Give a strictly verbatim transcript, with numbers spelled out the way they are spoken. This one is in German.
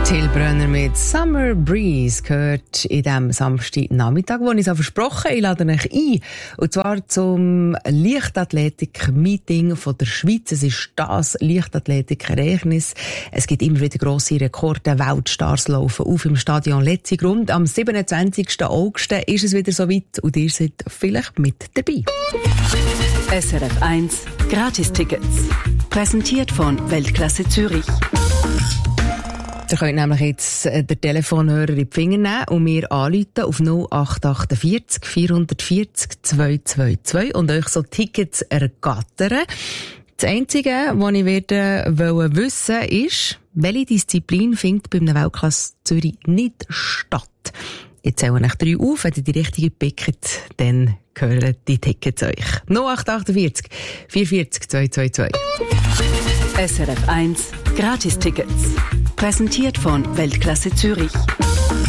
Till Brönner mit Summer Breeze gehört in diesem Samstagnachmittag, wo ich es auch versprochen habe. Ich lade euch ein. Und zwar zum Leichtathletik-Meeting von der Schweiz. Es ist das Leichtathletik-Ereignis. Es gibt immer wieder grosse Rekorde. Weltstars laufen auf im Stadion Letzigrund. Am siebenundzwanzigsten August ist es wieder soweit und ihr seid vielleicht mit dabei. S R F eins Gratistickets. Präsentiert von Weltklasse Zürich. Ihr könnt nämlich jetzt den Telefonhörer in die Finger nehmen und mir anrufen auf null acht vier acht vier vier null zwei zwei zwei und euch so Tickets ergattern. Das Einzige, was ich werde wollen wissen, ist, welche Disziplin findet bei einem Weltklasse Zürich nicht statt. Jetzt zählen wir drei auf, wenn ihr die richtige pickt, dann gehören die Tickets euch. null acht vier acht vier vier zwei zwei zwei. S R F eins Gratistickets. Präsentiert von Weltklasse Zürich.